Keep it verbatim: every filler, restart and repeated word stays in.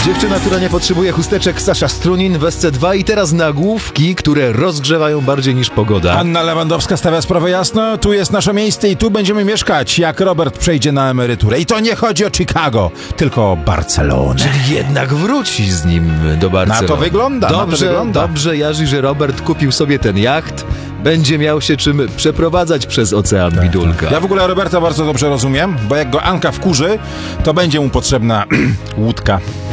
Dziewczyna, która nie potrzebuje chusteczek, Sasza Strunin w S C dwa i teraz nagłówki, które rozgrzewają bardziej niż pogoda. Anna Lewandowska stawia sprawę jasno, tu jest nasze miejsce i tu będziemy mieszkać, jak Robert przejdzie na emeryturę. I to nie chodzi o Chicago, tylko o Barcelonę. Czyli jednak wróci z nim do Barcelony. Na to wygląda, Dobrze, na to wygląda. dobrze, Jarzy, że Robert kupił sobie ten jacht. Będzie miał się czym przeprowadzać przez ocean Bidulka. Ja w ogóle Roberta bardzo dobrze rozumiem, bo jak go Anka wkurzy, to będzie mu potrzebna łódka.